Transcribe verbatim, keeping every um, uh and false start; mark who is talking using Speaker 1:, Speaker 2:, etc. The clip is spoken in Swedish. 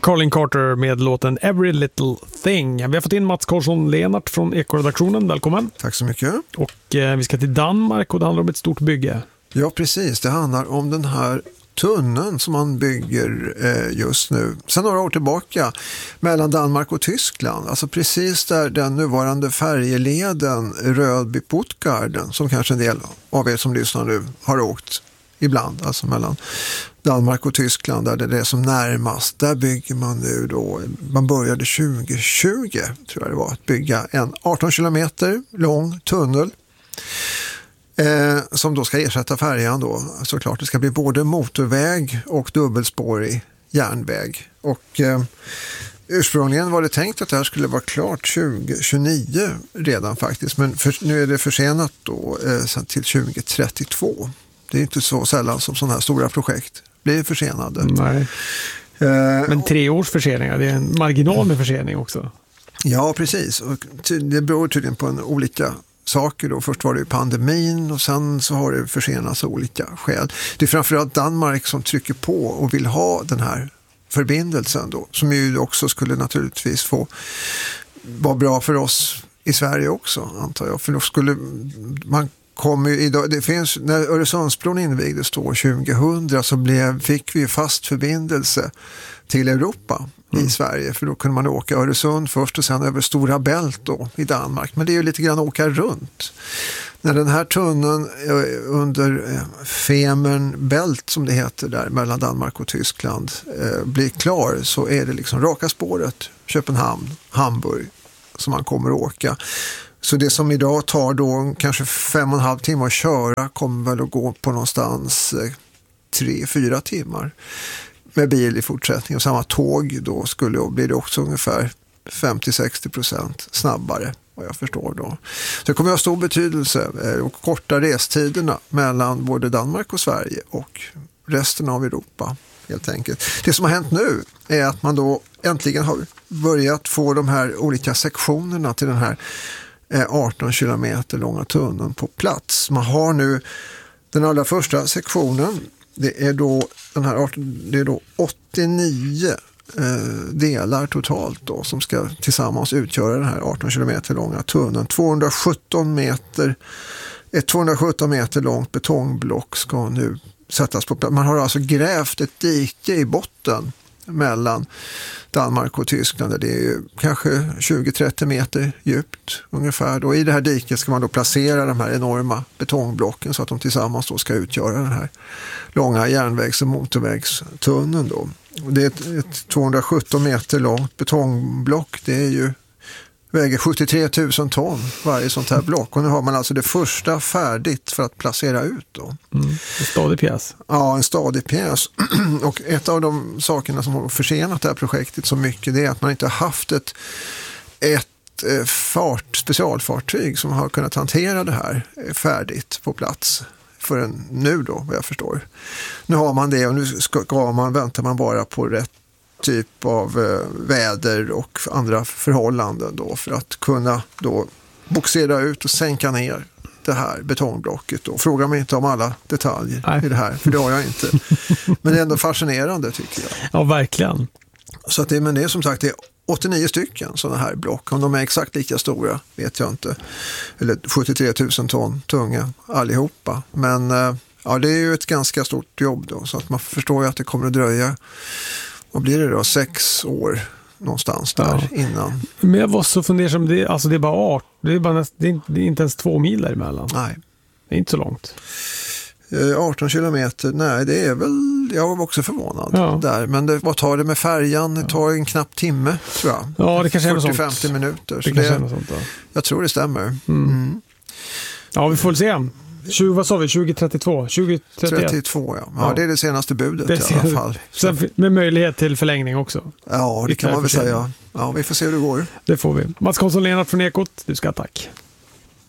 Speaker 1: Colin Carter med låten Every Little Thing. Vi har fått in Mats Karlsson-Lenart från Ekoredaktionen. Välkommen.
Speaker 2: Tack så mycket.
Speaker 1: Och eh, vi ska till Danmark och det handlar om ett stort bygge.
Speaker 2: Ja, precis. Det handlar om den här tunneln som man bygger eh, just nu. Sen några år tillbaka mellan Danmark och Tyskland. Alltså precis där den nuvarande färjeleden Rödby-Puttgarden, som kanske en del av er som lyssnar nu har åkt ibland, alltså mellan Danmark och Tyskland där det är som närmast. Där bygger man nu då, man började tjugo tjugo tror jag det var, att bygga en arton kilometer lång tunnel eh, som då ska ersätta färjan då. Såklart, det ska bli både motorväg och dubbelspårig järnväg. Och eh, ursprungligen var det tänkt att det här skulle vara klart tjugo tjugonio redan faktiskt, men för, nu är det försenat då eh, till tjugo trettiotvå. Det är inte så sällan som sådana här stora projekt blir försenade.
Speaker 1: Nej.
Speaker 2: Eh,
Speaker 1: Men tre års förseningar, det är en marginal med försening också.
Speaker 2: Ja, precis. Och det beror tydligen på en olika saker då. Först var det ju pandemin och sen så har det försenats av olika skäl. Det är framförallt Danmark som trycker på och vill ha den här förbindelsen då. Som ju också skulle naturligtvis få vara bra för oss i Sverige också, antar jag. För då skulle man kommer idag, det finns, när Öresundsbron invigdes då tjugohundra så blev, fick vi fast förbindelse till Europa mm. i Sverige, för då kunde man åka Öresund först och sen över Stora Bält då i Danmark, men det är ju lite grann åka runt. När den här tunneln under Femern Bält som det heter där mellan Danmark och Tyskland blir klar, så är det liksom raka spåret Köpenhamn, Hamburg som man kommer att åka. Så det som idag tar då kanske fem och en halv timme att köra kommer väl att gå på någonstans tre, fyra timmar med bil i fortsättning. Och samma tåg då skulle då bli det också ungefär femtio till sextio procent snabbare, vad jag förstår då. Så det kommer att ha stor betydelse och korta restiderna mellan både Danmark och Sverige och resten av Europa helt enkelt. Det som har hänt nu är att man då äntligen har börjat få de här olika sektionerna till den här arton kilometer långa tunneln på plats. Man har nu den allra första sektionen, det är då den här det är då åttionio eh, delar totalt då som ska tillsammans utgöra den här arton kilometer långa tunneln. tvåhundrasjutton meter ett tvåhundrasjutton meter långt betongblock ska nu sättas på plats. Man har alltså grävt ett dike i botten mellan Danmark och Tyskland. Det är ju kanske tjugo till trettio meter djupt ungefär. Då i det här diket ska man då placera de här enorma betongblocken så att de tillsammans då ska utgöra den här långa järnvägs- och motorvägstunneln då. Och det är ett, ett tvåhundrasjutton meter långt betongblock. Det är ju väger sjuttiotre tusen ton varje sånt här block. Och nu har man alltså det första färdigt för att placera ut då.
Speaker 1: Mm, en stadig pjäs. Ja,
Speaker 2: en stadig pjäs. Och ett av de sakerna som har försenat det här projektet så mycket, det är att man inte har haft ett, ett fart, specialfartyg som har kunnat hantera det här färdigt på plats förrän nu då, vad jag förstår. Nu har man det och nu ska man, väntar man bara på rätt typ av eh, väder och andra förhållanden då för att kunna då boxera ut och sänka ner det här betongblocket då. Fråga mig inte om alla detaljer Nej. i det här, för det har jag inte. Men det är ändå fascinerande tycker jag.
Speaker 1: Ja, verkligen.
Speaker 2: Så att det, men det är som sagt det är åttionio stycken sådana här block. Om de är exakt lika stora vet jag inte. Eller sjuttiotre tusen ton tunga allihopa. Men eh, ja, det är ju ett ganska stort jobb då, så att man förstår ju att det kommer att dröja. Vad blir det då? Sex år någonstans där ja. innan.
Speaker 1: Men jag var så fundersam, det, alltså det är bara art, det är, bara näst, det, är, det är inte ens två mil däremellan.
Speaker 2: Nej.
Speaker 1: Det är inte så långt.
Speaker 2: Eh, arton kilometer, nej det är väl, jag var också förvånad ja. där. Men det, vad tar det med färjan? Det tar en knapp timme tror jag.
Speaker 1: Ja, det kanske är något sånt.
Speaker 2: fyrtio till femtio minuter.
Speaker 1: Det
Speaker 2: så
Speaker 1: kanske
Speaker 2: det,
Speaker 1: är något sånt då.
Speaker 2: Jag tror det stämmer. Mm.
Speaker 1: Mm. Ja, vi får väl se. tjugo, vad sa vi? tjugo trettiotvå? tjugo trettioett?
Speaker 2: trettiotvå, ja. Ja, det är det senaste budet det i alla fall.
Speaker 1: Sen med möjlighet till förlängning också.
Speaker 2: Ja, det kan man väl säga. Ja, vi får se hur det går.
Speaker 1: Det får vi. Mats Karlsson-Lenart från Ekot, du ska tack.